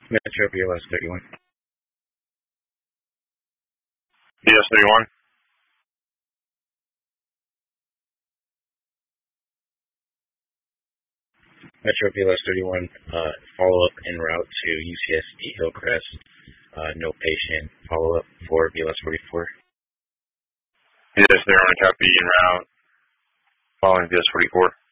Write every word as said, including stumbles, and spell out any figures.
Metro B L S thirty-one. B S thirty-one. Metro B L S thirty-one, uh, follow-up en route to U C S D Hillcrest. Uh, no patient. Follow-up for B L S forty-four. Yes, they're on a copy en route following B S forty-four.